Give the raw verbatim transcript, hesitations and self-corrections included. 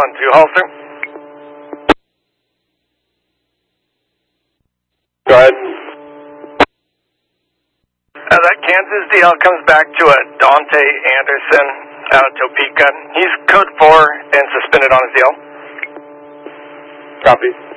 one two holster. Go ahead. Uh, that Kansas D L comes back to a Dante Anderson out of Topeka. He's code four and suspended on his D L. Copy.